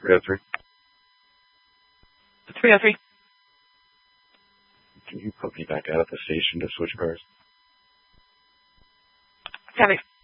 303. 303. Can you put me back out at the station to switch cars? Copy.